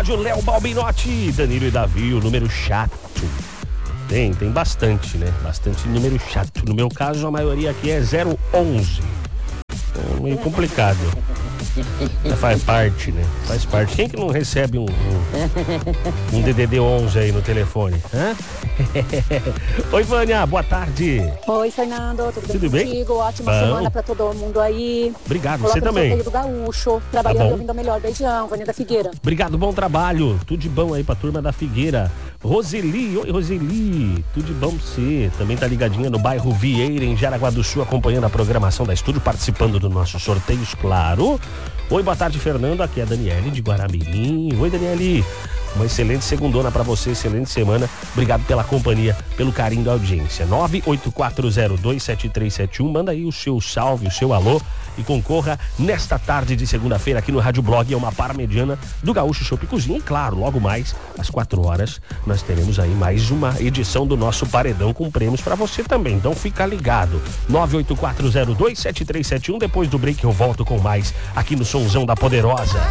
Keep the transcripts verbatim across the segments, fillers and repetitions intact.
estúdio, Léo Balbinotti, Danilo e Davi, o número chato. Tem, tem bastante, né? Bastante número chato. No meu caso, a maioria aqui é zero onze. É meio complicado. Faz parte, né? Faz parte. Quem que não recebe um, um, um D D D onze aí no telefone? Hã? Oi, Vânia, boa tarde. Oi, Fernando, tudo bem Tudo bem? contigo? Ótima Bom. semana pra todo mundo aí. Obrigado, Coloca você no também. sorteio do Gaúcho, trabalhando Tá e bom. ouvindo o melhor. Beijão, Vânia da Figueira. Obrigado, bom trabalho. Tudo de bom aí pra turma da Figueira. Roseli, oi Roseli, tudo de bom pra você. Também tá ligadinha no bairro Vieira, em Jaraguá do Sul, acompanhando a programação da Estúdio, participando dos nossos sorteios, claro. Oi, boa tarde, Fernando. Aqui é a Daniele de Guaramirim. Oi, Daniele. Uma excelente segundona pra você, excelente semana. Obrigado pela companhia, pelo carinho da audiência. nove oito quatro zero dois sete três sete um. Manda aí o seu salve, o seu alô e concorra nesta tarde de segunda-feira aqui no Rádio Blog. É uma par mediana do Gaúcho Chopp Cozinha. E claro, logo mais, às quatro horas, nós teremos aí mais uma edição do nosso Paredão com prêmios pra você também. Então fica ligado. nove oito quatro zero dois sete três sete um. Depois do break eu volto com mais aqui no Sonzão da Poderosa.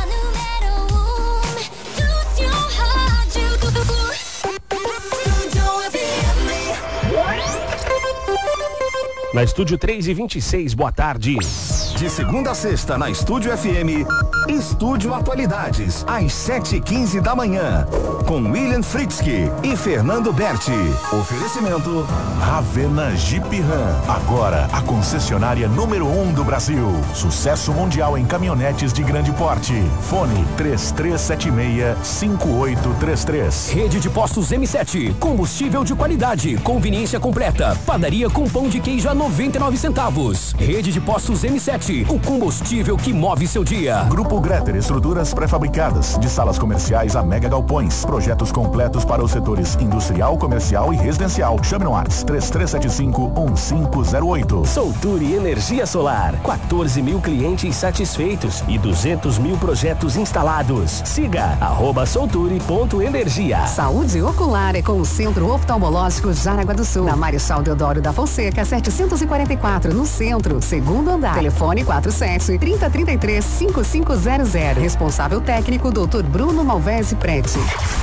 Na Estúdio três e vinte e seis, boa tarde. De segunda a sexta, na Estúdio F M, Estúdio Atualidades, às sete e quinze da manhã, com William Fritzky e Fernando Berti. Oferecimento Ravena Jeep Ram, agora a concessionária número um do Brasil. Sucesso mundial em caminhonetes de grande porte. Fone três três sete seis, cinco oito três três. Rede de postos M sete, combustível de qualidade, conveniência completa, padaria com pão de queijo a noventa e nove centavos. Rede de postos M sete, o combustível que move seu dia. Grupo Greter, estruturas pré-fabricadas, de salas comerciais a mega galpões. Projetos completos para os setores industrial, comercial e residencial. Chame no WhatsApp três três sete cinco, um cinco zero oito. Solturi Energia Solar, quatorze mil clientes satisfeitos e duzentos mil projetos instalados. Siga arroba solturi.energia. Saúde ocular é com o Centro Oftalmológico Jaraguá do Sul, na Marechal Deodoro da Fonseca, setecentos e quarenta e quatro, no centro, segundo andar. Telefone quatro sete, trinta, trinta e três, cinquenta e cinco zero zero. Responsável técnico, doutor Bruno Malvese Prete.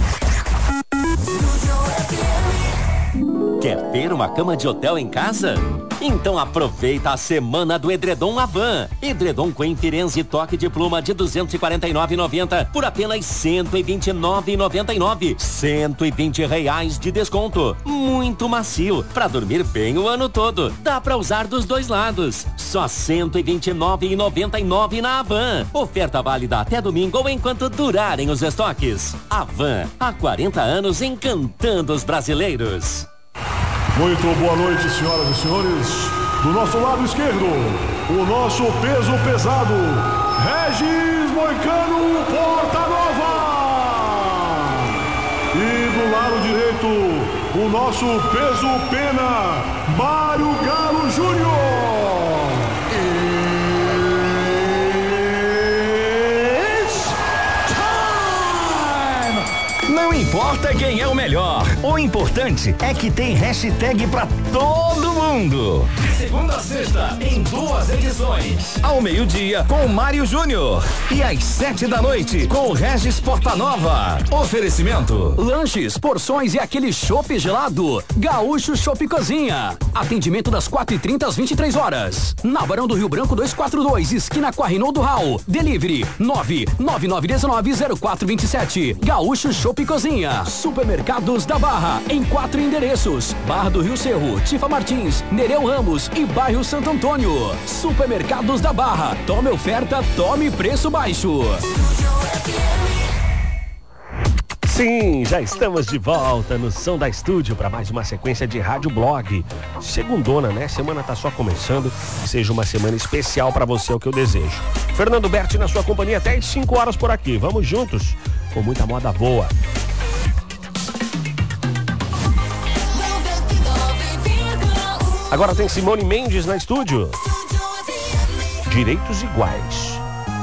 Quer ter uma cama de hotel em casa? Então aproveita a semana do Edredom Avan. Edredom Queen Firenze toque de pluma de duzentos e quarenta e nove reais e noventa centavos por apenas cento e vinte e nove reais e noventa e nove centavos. cento e vinte reais de desconto. Muito macio, pra dormir bem o ano todo. Dá pra usar dos dois lados. Só cento e vinte e nove reais e noventa e nove centavos na Avan. Oferta válida até domingo ou enquanto durarem os estoques. Avan, há quarenta anos encantando os brasileiros. Muito boa noite, senhoras e senhores. Do nosso lado esquerdo, o nosso peso pesado, Regis Moicano Porta Nova. E do lado direito, o nosso peso pena, Mário Galo Júnior. Não importa quem é o melhor, o importante é que tem hashtag pra todo mundo. De segunda a sexta, em duas edições. Ao meio-dia, com Mário Júnior. E às sete da noite, com Regis Portanova. Oferecimento: Lanches, porções e aquele chopp gelado. Gaúcho Chopp Cozinha. Atendimento das quatro e trinta às vinte e três horas. Na Barão do Rio Branco duzentos e quarenta e dois, esquina com a Reinaldo Hall. Delivery nove nove nove um nove zero quatro dois sete. Gaúcho Chopp Cozinha. Supermercados da Barra, em quatro endereços: Barra do Rio Cerro, Tifa Martins, Nereu Ramos e Bairro Santo Antônio. Supermercados da Barra. Tome oferta, tome preço baixo. Sim, já estamos de volta no Som da Estúdio para mais uma sequência de Rádio Blog. Segundona, né? Semana tá só começando. Que seja uma semana especial para você, é o que eu desejo. Fernando Berti na sua companhia até às cinco horas por aqui. Vamos juntos com muita moda boa. Agora tem Simone Mendes na estúdio. Direitos iguais.